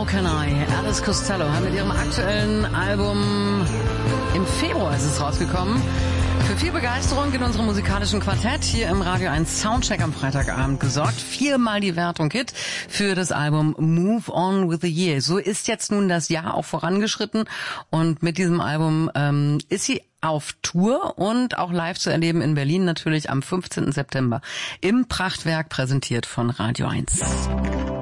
Can I? Alice Costello hat mit ihrem aktuellen Album im Februar ist es rausgekommen. Für viel Begeisterung in unserem musikalischen Quartett hier im Radio 1 Soundcheck am Freitagabend gesorgt. 4-mal die Wertung Hit für das Album Move On With The Year. So ist jetzt nun das Jahr auch vorangeschritten und mit diesem Album ist sie auf Tour und auch live zu erleben in Berlin natürlich am 15. September im Prachtwerk, präsentiert von Radio 1.